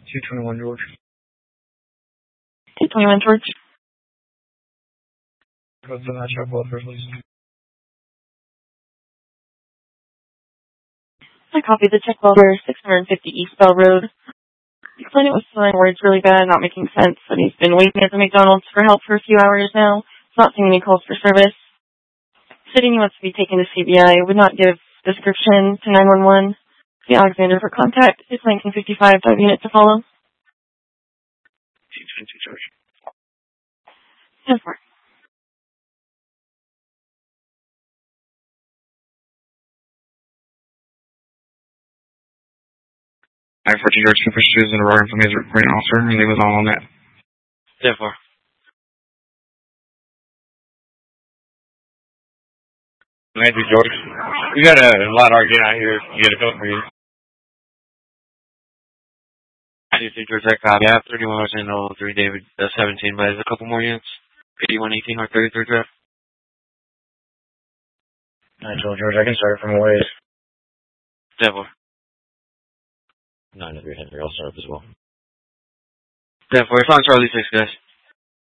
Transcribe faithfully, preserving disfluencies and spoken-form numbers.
two twenty-one George. two twenty-one George. What's the match up well first, please? I copied the check welder, six fifty East Bell Road. Explained it was slurring words really bad, not making sense, and he's been waiting at the McDonald's for help for a few hours now. He's not seeing any calls for service. Said he wants to be taken to C B I. Would not give description to nine one one. The Alexander for contact. It's nineteen fifty-five. Five units to follow. two twenty-two George. ten four. nine fourteen George, two pursues and a roaring from his reporting officer, and he was all on that. ten four. Andrew George. We got a lot of arguing out here. You get a phone for you. Andrew George, I copy. I have thirty-one hours in oh three David uh, seventeen, but there's a couple more units. eighty-one eighteen or thirty-third draft. nine twelve George, I can start it from a ways. ten four. nine three Henry, I'll start up as well. ten four. It's on Charlie six, guys.